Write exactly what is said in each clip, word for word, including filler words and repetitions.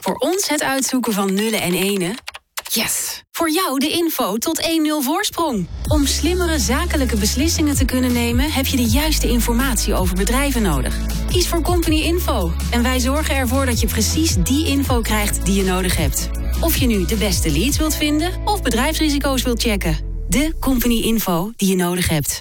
Voor ons het uitzoeken van nullen en enen. Yes! Voor jou de info tot één nul voorsprong. Om slimmere zakelijke beslissingen te kunnen nemen, heb je de juiste informatie over bedrijven nodig. Kies voor Company Info en wij zorgen ervoor dat je precies die info krijgt die je nodig hebt. Of je nu de beste leads wilt vinden of bedrijfsrisico's wilt checken. De Company Info die je nodig hebt.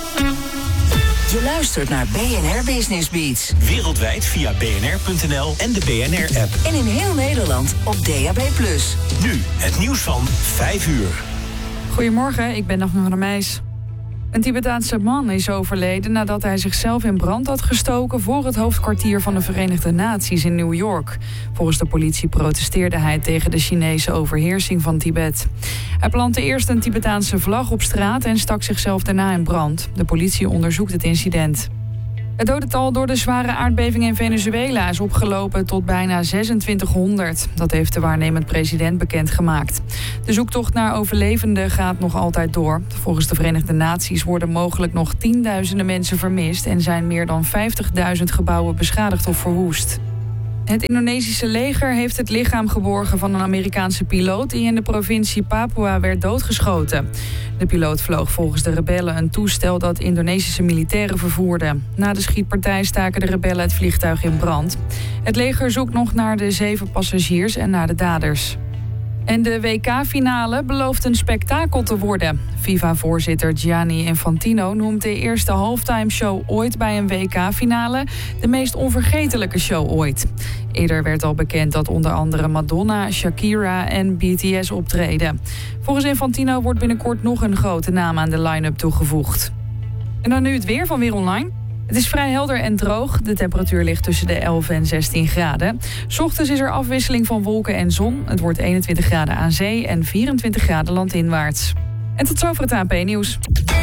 Je luistert naar B N R Business Beats. Wereldwijd via b n r punt n l en de B N R-app. En in heel Nederland op D A B plus. Nu het nieuws van vijf uur. Goedemorgen, ik ben Daphne van der Meijs. Een Tibetaanse man is overleden nadat hij zichzelf in brand had gestoken voor het hoofdkwartier van de Verenigde Naties in New York. Volgens de politie protesteerde hij tegen de Chinese overheersing van Tibet. Hij plantte eerst een Tibetaanse vlag op straat en stak zichzelf daarna in brand. De politie onderzoekt het incident. Het dodental door de zware aardbeving in Venezuela is opgelopen tot bijna zesentwintighonderd. Dat heeft de waarnemend president bekendgemaakt. De zoektocht naar overlevenden gaat nog altijd door. Volgens de Verenigde Naties worden mogelijk nog tienduizenden mensen vermist en zijn meer dan vijftigduizend gebouwen beschadigd of verwoest. Het Indonesische leger heeft het lichaam geborgen van een Amerikaanse piloot die in de provincie Papua werd doodgeschoten. De piloot vloog volgens de rebellen een toestel dat Indonesische militairen vervoerde. Na de schietpartij staken de rebellen het vliegtuig in brand. Het leger zoekt nog naar de zeven passagiers en naar de daders. En de W K-finale belooft een spektakel te worden. FIFA-voorzitter Gianni Infantino noemt de eerste halftime-show ooit bij een W K-finale de meest onvergetelijke show ooit. Eerder werd al bekend dat onder andere Madonna, Shakira en B T S optreden. Volgens Infantino wordt binnenkort nog een grote naam aan de line-up toegevoegd. En dan nu het weer van Weer Online. Het is vrij helder en droog. De temperatuur ligt tussen de elf en zestien graden. 's Ochtends is er afwisseling van wolken en zon. Het wordt eenentwintig graden aan zee en vierentwintig graden landinwaarts. En tot zover het A N P-nieuws.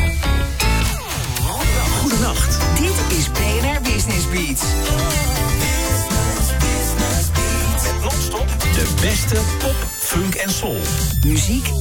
Goedenacht. Dit is B N R Business Beats. Met non-stop de beste pop, funk en soul. Muziek